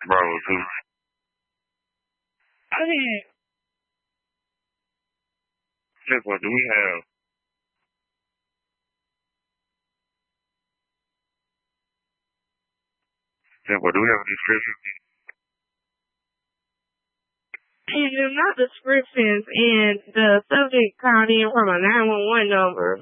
Bro, too. I mean, what do we have? What do we have a description? And not descriptions, and the subject called in from a 911 number.